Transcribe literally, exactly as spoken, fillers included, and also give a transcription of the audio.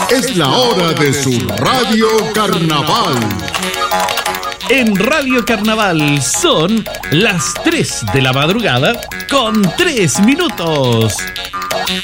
Es la hora de su Radio Carnaval. En Radio Carnaval son las tres de la madrugada con tres minutos.